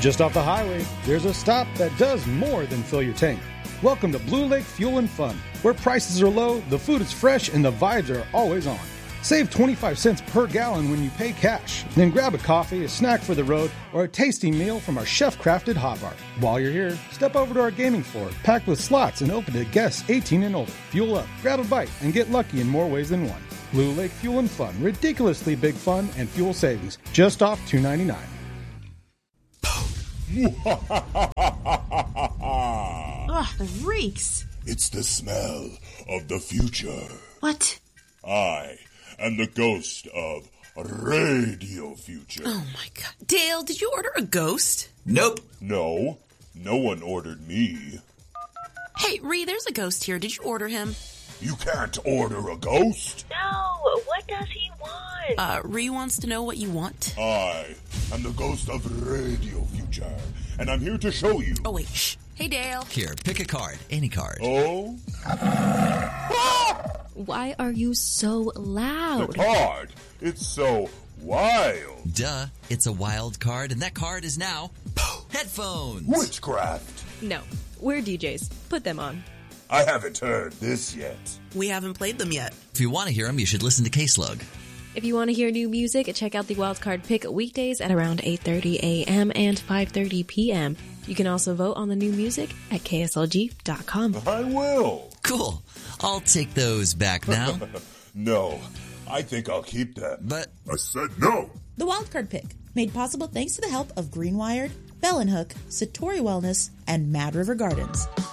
Just off the highway, there's a stop that does more than fill your tank. Welcome to Blue Lake Fuel and Fun, where prices are low, the food is fresh, and the vibes are always on. Save 25 cents per gallon when you pay cash. Then grab a coffee, a snack for the road, or a tasty meal from our chef-crafted hot bar. While you're here, step over to our gaming floor, packed with slots and open to guests 18 and older. Fuel up, grab a bite, and get lucky in more ways than one. Blue Lake Fuel and Fun. Ridiculously big fun and fuel savings. Just off $2.99. Ugh, the reeks. It's the smell of the future. What? I am the ghost of Radio Future. Oh my god. Dale, did you order a ghost? Nope. No one ordered me. Hey, Ree, there's a ghost here. Did you order him? You can't order a ghost. No, what does he want? Ree wants to know what you want. I am the ghost of Radio Future, and I'm here to show you. Oh, wait, shh. Hey, Dale. Here, pick a card. Any card. Oh? Why are you so loud? The card. It's so wild. Duh. It's a wild card, and that card is now headphones. Witchcraft. No, we're DJs. Put them on. I haven't heard this yet. We haven't played them yet. If you want to hear them, you should listen to K-Slug. If you want to hear new music, check out the Wildcard Pick weekdays at around 8:30 a.m. and 5:30 p.m. You can also vote on the new music at kslg.com. I will. Cool. I'll take those back now. No, I think I'll keep them. But I said no. The Wildcard Pick, made possible thanks to the help of Greenwired, Bell & Hook, Satori Wellness, and Mad River Gardens.